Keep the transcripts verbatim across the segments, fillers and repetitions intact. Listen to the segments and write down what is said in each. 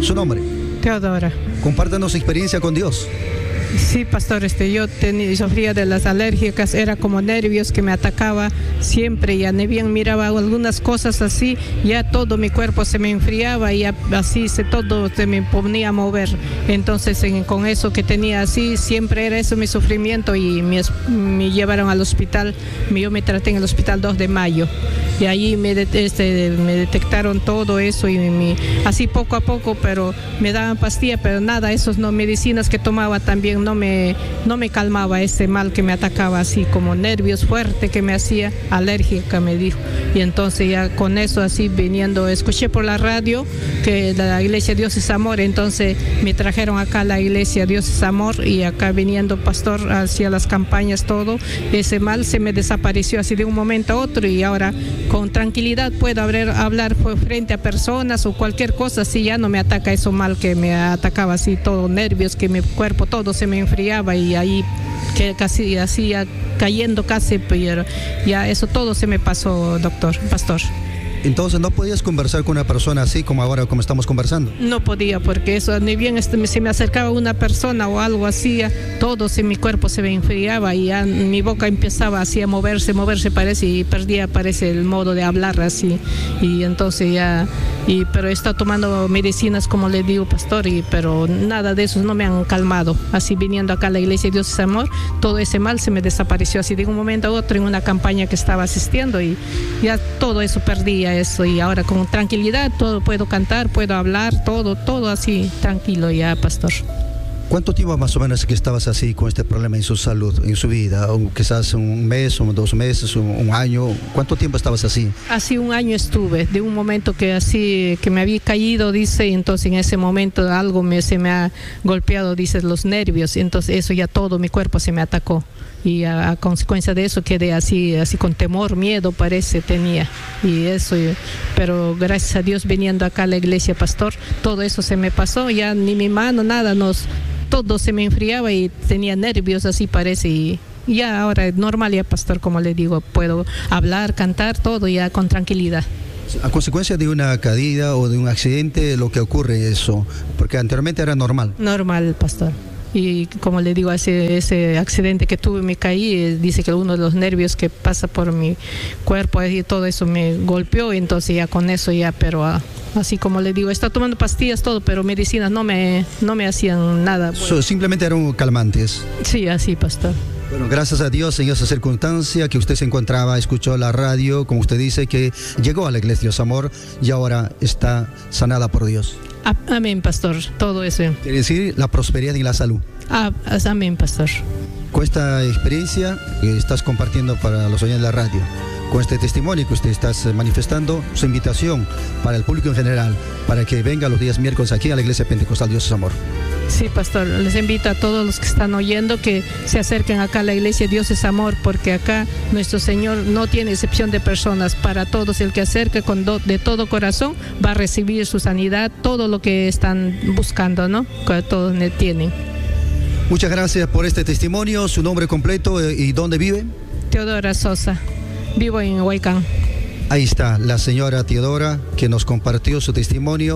Su nombre. Teodora. Compártanos su experiencia con Dios. Sí, pastor, este, yo tenía, sufría de las alérgicas, era como nervios que me atacaba siempre, ya ni bien miraba algunas cosas así, ya todo mi cuerpo se me enfriaba y ya así se, todo se me ponía a mover. Entonces en, con eso que tenía así, siempre era eso mi sufrimiento y me, me llevaron al hospital, yo me traté en el hospital dos de mayo y ahí me, este, me detectaron todo eso y me, así poco a poco, pero me daban pastillas, pero nada, esas no medicinas que tomaba también no me, no me calmaba ese mal que me atacaba, así como nervios fuertes que me hacía, alérgica me dijo. Y entonces ya con eso así viniendo, escuché por la radio que la iglesia Dios es Amor, entonces me trajeron acá a la iglesia Dios es Amor y acá viniendo pastor hacia las campañas todo, ese mal se me desapareció así de un momento a otro y ahora con tranquilidad puedo hablar, hablar frente a personas o cualquier cosa, así ya no me ataca eso mal que me atacaba así todo, nervios, que mi cuerpo todo se me enfriaba y ahí que casi así ya cayendo casi, pero ya eso todo se me pasó, doctor, pastor. Entonces no podías conversar con una persona así como ahora, como estamos conversando. No podía, porque eso, ni bien este, se me acercaba una persona o algo así, todo se, mi cuerpo se me enfriaba y ya mi boca empezaba así a moverse, moverse parece, y perdía parece el modo de hablar así. Y entonces ya, y, pero he estado tomando medicinas como le digo, pastor, y, pero nada de eso no me han calmado. Así viniendo acá a la iglesia Dios es Amor, todo ese mal se me desapareció así de un momento a otro en una campaña que estaba asistiendo y ya todo eso perdía eso y ahora con tranquilidad todo puedo cantar, puedo hablar, todo, todo así tranquilo ya, pastor. ¿Cuánto tiempo más o menos que estabas así con este problema en su salud, en su vida? O quizás un mes, o dos meses, un, un año. ¿Cuánto tiempo estabas así? Así un año estuve, de un momento que así, que me había caído, dice, y entonces en ese momento algo me, se me ha golpeado, dice, los nervios, entonces eso ya todo mi cuerpo se me atacó. Y a, a consecuencia de eso quedé así, así con temor, miedo parece tenía. Y eso, pero gracias a Dios viniendo acá a la iglesia, pastor, todo eso se me pasó, ya ni mi mano, nada, nos, todo se me enfriaba y tenía nervios así parece. Y ya ahora normal ya, pastor, como le digo, puedo hablar, cantar, todo ya con tranquilidad. A consecuencia de una caída o de un accidente, lo que ocurre eso, porque anteriormente era normal. Normal, pastor. Y como le digo, ese, ese accidente que tuve, me caí, eh, dice que uno de los nervios que pasa por mi cuerpo y todo eso me golpeó, entonces ya con eso ya, pero ah, así como le digo, está tomando pastillas, todo, pero medicinas no me, no me hacían nada. So, simplemente eran calmantes. Sí, así, pastor. Bueno, gracias a Dios en esa circunstancia que usted se encontraba, escuchó la radio, como usted dice, que llegó a la iglesia Dios Amor y ahora está sanada por Dios. Amén, pastor, todo eso. Quiere decir la prosperidad y la salud. Ah, amén, pastor. Con esta experiencia que estás compartiendo para los oyentes de la radio, con este testimonio que usted está manifestando, su invitación para el público en general, para que venga los días miércoles aquí a la Iglesia Pentecostal Dios es Amor. Sí, pastor, les invito a todos los que están oyendo que se acerquen acá a la iglesia Dios es Amor, porque acá nuestro Señor no tiene excepción de personas. Para todos, el que acerca con do, de todo corazón va a recibir su sanidad, todo lo que están buscando, ¿no? Que todos tienen. Muchas gracias por este testimonio. ¿Su nombre completo y dónde vive? Teodora Sosa, vivo en Huaycán. Ahí está la señora Teodora que nos compartió su testimonio,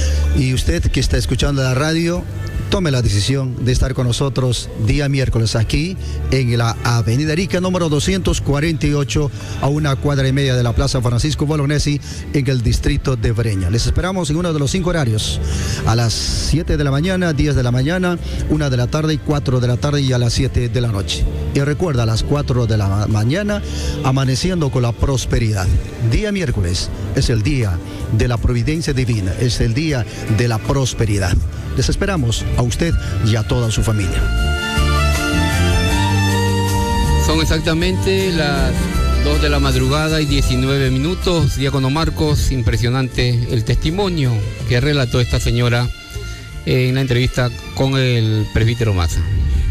y usted que está escuchando la radio, tome la decisión de estar con nosotros día miércoles aquí en la Avenida Arica número doscientos cuarenta y ocho, a una cuadra y media de la Plaza Francisco Bolognesi en el distrito de Breña. Les esperamos en uno de los cinco horarios, a las siete de la mañana, diez de la mañana, una de la tarde, cuatro de la tarde y a las siete de la noche. Y recuerda, a las cuatro de la mañana, amaneciendo con la prosperidad. Día miércoles es el día de la providencia divina, es el día de la prosperidad. Les esperamos a usted y a toda su familia. Son exactamente las dos de la madrugada y diecinueve minutos. Diácono Marcos, impresionante el testimonio que relató esta señora en la entrevista con el presbítero Maza.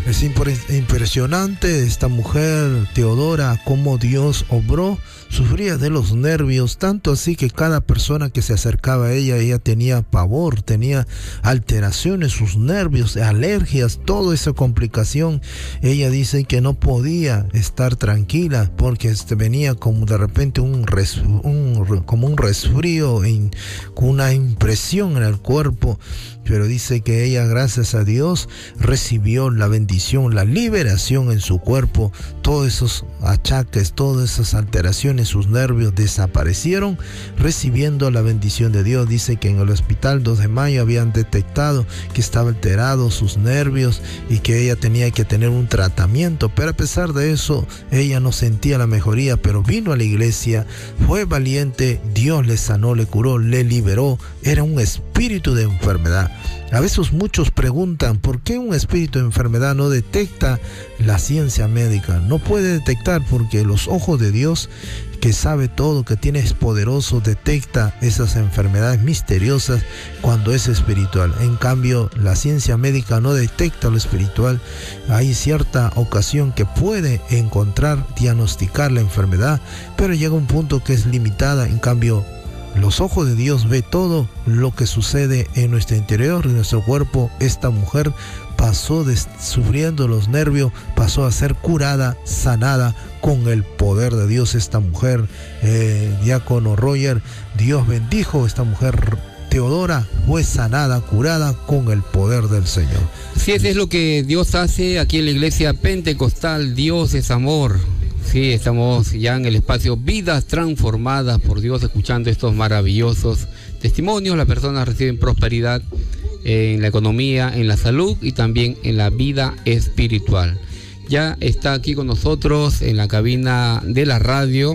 Es impresionante esta mujer, Teodora, cómo Dios obró. Sufría de los nervios, tanto así que cada persona que se acercaba a ella, ella tenía pavor, tenía alteraciones, sus nervios, alergias, toda esa complicación. Ella dice que no podía estar tranquila porque este, venía como de repente un, res, un, como un resfrío, en, con una impresión en el cuerpo. Pero dice que ella, gracias a Dios, recibió la bendición, la liberación en su cuerpo. Todos esos achaques, todas esas alteraciones, sus nervios desaparecieron, recibiendo la bendición de Dios. Dice que en el hospital dos de mayo habían detectado que estaba alterado sus nervios y que ella tenía que tener un tratamiento. Pero a pesar de eso, ella no sentía la mejoría, pero vino a la iglesia, fue valiente, Dios le sanó, le curó, le liberó. Era un espíritu de enfermedad. A veces muchos preguntan por qué un espíritu de enfermedad no detecta la ciencia médica. No puede detectar porque los ojos de Dios, que sabe todo, que tiene es poderoso, detecta esas enfermedades misteriosas cuando es espiritual. En cambio, la ciencia médica no detecta lo espiritual. Hay cierta ocasión que puede encontrar, diagnosticar la enfermedad, pero llega un punto que es limitada. En cambio, los ojos de Dios ve todo lo que sucede en nuestro interior, en nuestro cuerpo. Esta mujer pasó de sufriendo los nervios, pasó a ser curada, sanada con el poder de Dios. Esta mujer, eh, diácono Roger, Dios bendijo a esta mujer. Teodora fue sanada, curada con el poder del Señor. Sí, eso es lo que Dios hace aquí en la iglesia pentecostal. Dios es amor. Sí, estamos ya en el espacio Vidas Transformadas por Dios, escuchando estos maravillosos testimonios. Las personas reciben prosperidad en la economía, en la salud y también en la vida espiritual. Ya está aquí con nosotros en la cabina de la radio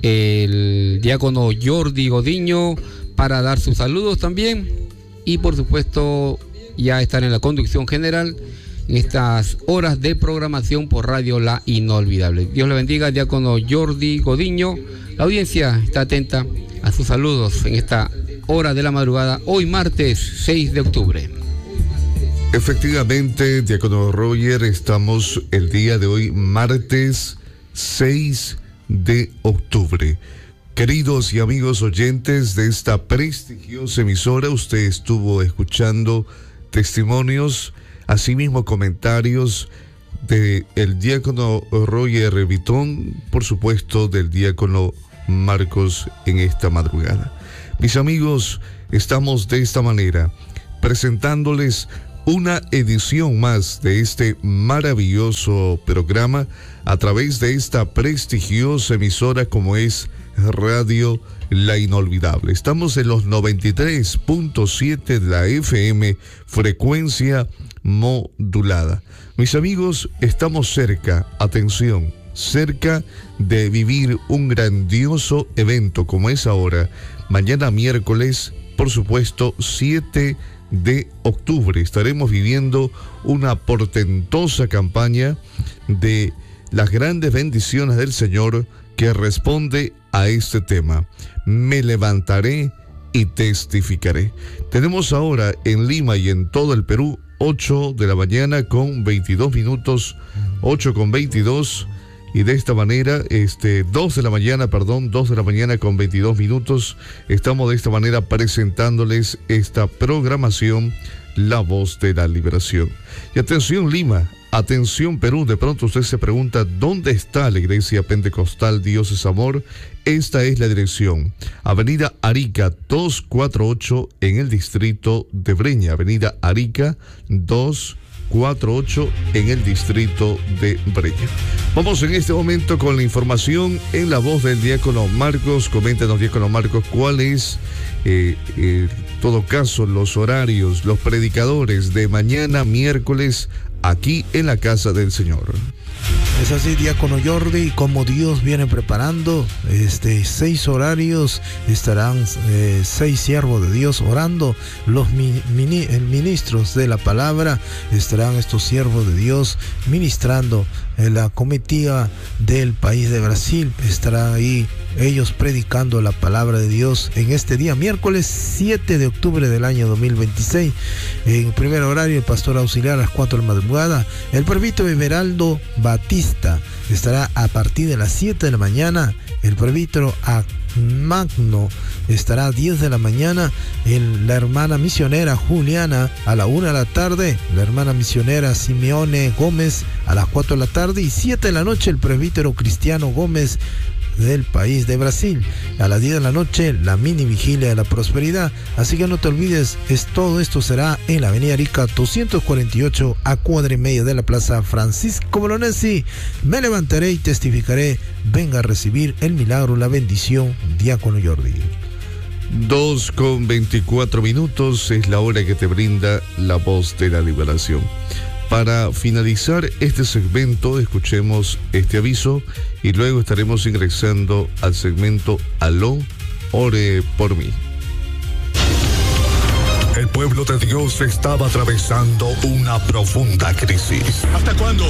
el diácono Jordi Godiño para dar sus saludos también y por supuesto ya estar en la conducción general en estas horas de programación por Radio La Inolvidable. Dios le bendiga, diácono Jordi Godiño. La audiencia está atenta a sus saludos en esta hora de la madrugada, hoy martes seis de octubre. Efectivamente, diácono Roger, estamos el día de hoy, martes seis de octubre. Queridos y amigos oyentes de esta prestigiosa emisora, usted estuvo escuchando testimonios, asimismo comentarios de el diácono Roger Vitón, por supuesto del diácono Marcos en esta madrugada. Mis amigos, estamos de esta manera presentándoles una edición más de este maravilloso programa a través de esta prestigiosa emisora como es Radio La Inolvidable. Estamos en los noventa y tres punto siete de la F M, frecuencia modulada. Mis amigos, estamos cerca, atención, cerca de vivir un grandioso evento como es ahora, mañana miércoles, por supuesto, siete de octubre. Estaremos viviendo una portentosa campaña de las grandes bendiciones del Señor que responde a este tema. Me levantaré y testificaré. Tenemos ahora en Lima y en todo el Perú ocho de la mañana con veintidós minutos, ocho con veintidós, y de esta manera, este, dos de la mañana, perdón, dos de la mañana con veintidós minutos, estamos de esta manera presentándoles esta programación, La Voz de la Liberación. Y atención Lima, atención Perú, de pronto usted se pregunta, ¿dónde está la Iglesia Pentecostal Dios es Amor? Esta es la dirección, Avenida Arica doscientos cuarenta y ocho en el distrito de Breña, Avenida Arica doscientos cuarenta y ocho en el distrito de Breña. Vamos en este momento con la información en la voz del diácono Marcos. Coméntanos, diácono Marcos, cuál es, eh, eh, en todo caso, los horarios, los predicadores de mañana miércoles aquí en la casa del Señor. Es así, diácono Jordi, como Dios viene preparando este seis horarios, estarán eh, seis siervos de Dios orando, los mini, mini, ministros de la palabra, estarán estos siervos de Dios ministrando. En la comitiva del país de Brasil estará ahí ellos predicando la palabra de Dios en este día, miércoles siete de octubre del año dos mil veintiséis. En primer horario, el pastor auxiliar a las cuatro de la madrugada, el presbítero Everaldo Batista, estará a partir de las siete de la mañana. El presbítero Magno estará a diez de la mañana. El, la hermana misionera Juliana a la una de la tarde. La hermana misionera Simeone Gómez a las cuatro de la tarde. Y siete de la noche el presbítero Cristiano Gómez del país de Brasil. A las diez de la noche la mini vigilia de la prosperidad. Así que no te olvides, es, todo esto será en la avenida Arica doscientos cuarenta y ocho, a cuadra y media de la plaza Francisco Bolognesi. Me levantaré y testificaré. Venga a recibir el milagro, la bendición, diácono Jordi. dos con veinticuatro minutos es la hora que te brinda la voz de la liberación. Para finalizar este segmento, escuchemos este aviso y luego estaremos ingresando al segmento Aló, ore por mí. El pueblo de Dios estaba atravesando una profunda crisis. ¿Hasta cuándo?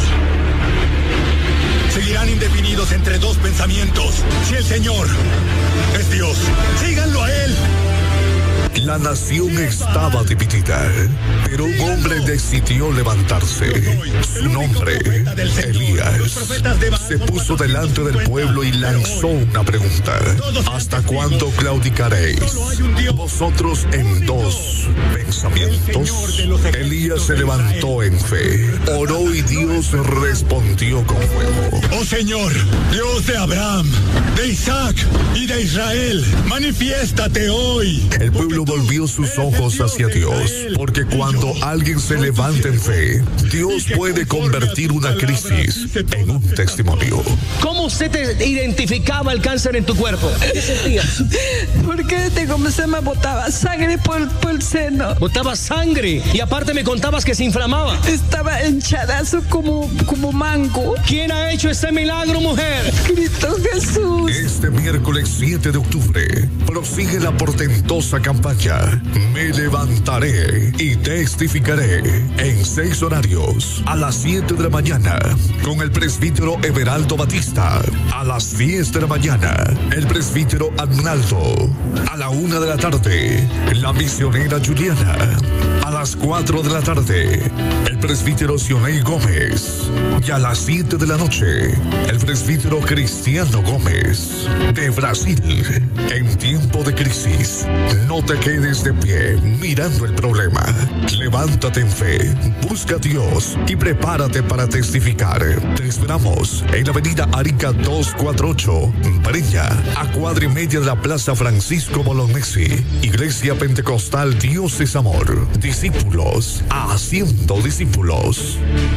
Seguirán indefinidos entre dos pensamientos. Si el Señor es Dios, síganlo a Él. La nación estaba dividida, pero un hombre decidió levantarse. Su nombre, Elías, se puso delante del pueblo y lanzó una pregunta: ¿hasta cuándo claudicaréis vosotros en dos pensamientos? Elías se levantó en fe, oró y Dios respondió con fuego. Oh Señor, Dios de Abraham, de Isaac y de Israel, manifiéstate hoy. El pueblo volvió sus ojos hacia Dios, porque cuando alguien se levanta en fe, Dios puede convertir una crisis en un testimonio. ¿Cómo se te identificaba el cáncer en tu cuerpo? ¿Qué sentías? Porque te comencé, me botaba sangre por, por el seno. Botaba sangre y aparte me contabas que se inflamaba. Estaba hinchadazo como, como mango. ¿Quién ha hecho este milagro, mujer? Cristo Jesús. Este miércoles siete de octubre prosigue la portentosa campaña Me levantaré y testificaré en seis horarios: a las siete de la mañana con el presbítero Everaldo Batista, a las diez de la mañana el presbítero Agnaldo, a la una de la tarde la misionera Juliana, a las cuatro de la tarde el presbítero Sionei Gómez y a las siete de la noche el presbítero Cristiano Gómez de Brasil. En tiempo de crisis, no te quedes de pie mirando el problema. Levántate en fe, busca a Dios y prepárate para testificar. Te esperamos en la avenida Arica doscientos cuarenta y ocho, Breña, a cuadra y media de la plaza Francisco Bolognesi. Iglesia Pentecostal Dios es Amor. Discípulos haciendo discípulos.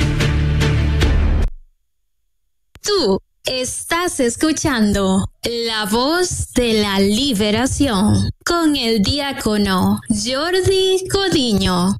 Tú estás escuchando La Voz de la Liberación con el diácono Jordi Codiño.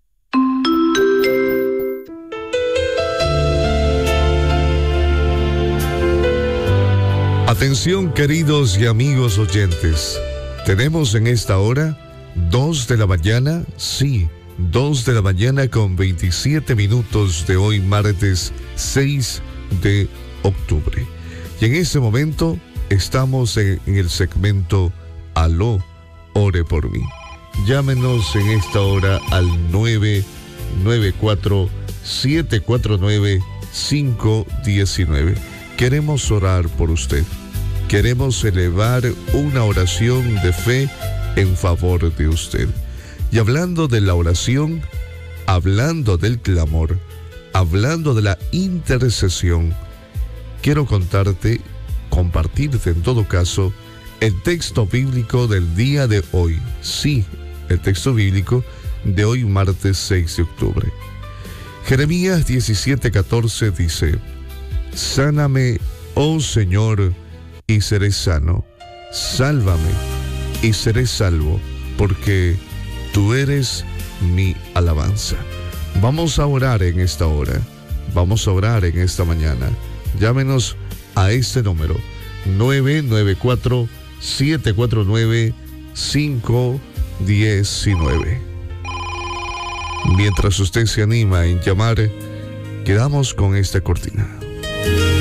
Atención, queridos y amigos oyentes. Tenemos en esta hora dos de la mañana, sí, dos de la mañana con veintisiete minutos de hoy, martes seis de octubre. Y en este momento estamos en, en el segmento Aló, ore por mí. Llámenos en esta hora al nueve nueve cuatro, siete cuatro nueve, cinco uno nueve. Queremos orar por usted. Queremos elevar una oración de fe en favor de usted. Y hablando de la oración, hablando del clamor, hablando de la intercesión, quiero contarte, compartirte en todo caso, el texto bíblico del día de hoy. Sí, el texto bíblico de hoy, martes seis de octubre. Jeremías diecisiete catorce dice: Sáname, oh Señor, y seré sano. Sálvame, y seré salvo, porque tú eres mi alabanza. Vamos a orar en esta hora. Vamos a orar en esta mañana. Llámenos a este número: nueve nueve cuatro, siete cuatro nueve, cinco uno nueve. Mientras usted se anima en llamar, quedamos con esta cortina.